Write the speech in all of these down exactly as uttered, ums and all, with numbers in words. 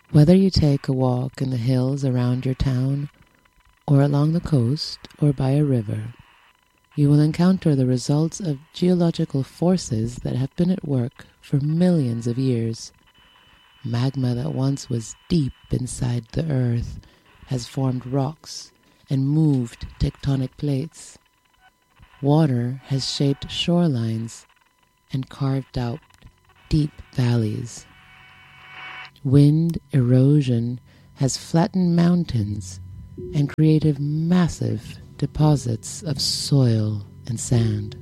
Whether you take a walk in the hills around your town, or along the coast, or by a river, you will encounter the results of geological forces that have been at work for millions of years. Magma that once was deep inside the earth has formed rocks and moved tectonic plates. Water has shaped shorelines and carved out deep valleys. Wind erosion has flattened mountains and created massive deposits of soil and sand.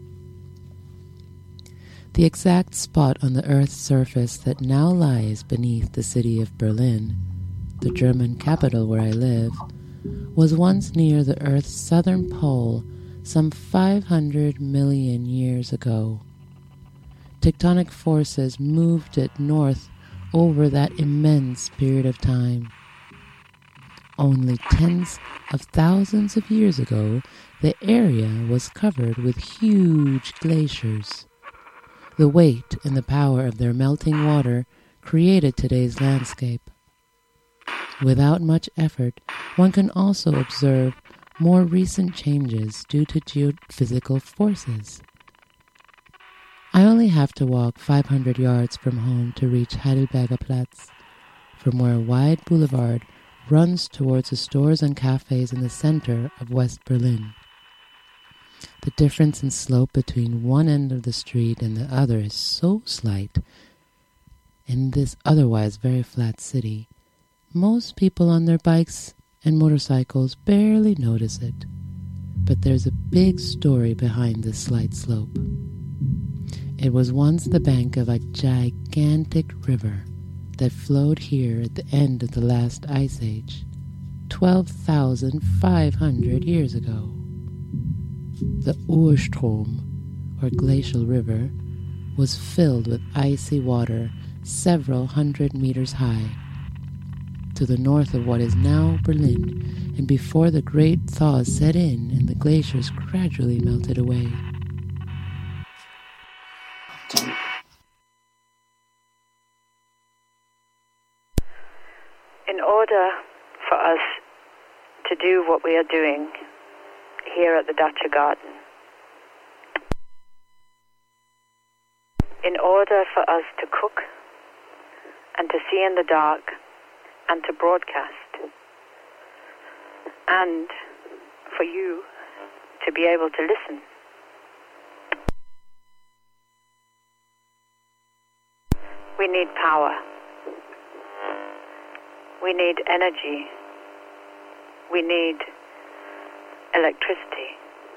The exact spot on the Earth's surface that now lies beneath the city of Berlin, the German capital where I live, was once near the Earth's southern pole some five hundred million years ago. Tectonic forces moved it north over that immense period of time. Only tens of thousands of years ago, the area was covered with huge glaciers. The weight and the power of their melting water created today's landscape. Without much effort, one can also observe more recent changes due to geophysical forces. I only have to walk five hundred yards from home to reach Heidelberger Platz, from where a wide boulevard runs towards the stores and cafes in the center of West Berlin. The difference in slope between one end of the street and the other is so slight. In this otherwise very flat city, most people on their bikes and motorcycles barely notice it. But there's a big story behind this slight slope. It was once the bank of a gigantic river that flowed here at the end of the last ice age, twelve thousand five hundred years ago. The Urstrom, or glacial river, was filled with icy water several hundred meters high. To the north of what is now Berlin, and before the great thaws set in and the glaciers gradually melted away. In order for us to do what we are doing here at the Dacha Garden, in order for us to cook and to see in the dark and to broadcast, and for you to be able to listen, we need power. We need energy. We need electricity.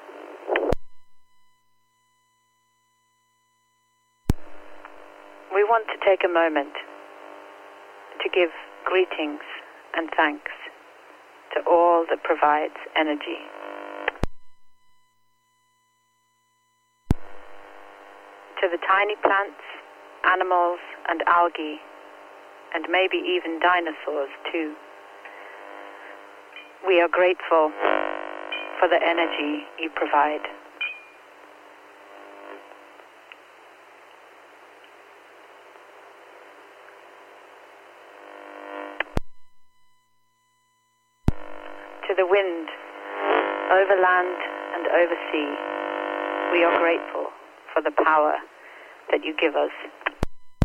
We want to take a moment to give greetings and thanks to all that provides energy. To the tiny plants, animals, and algae, and maybe even dinosaurs too. We are grateful for the energy you provide. To the wind, over land and over sea, we are grateful for the power that you give us.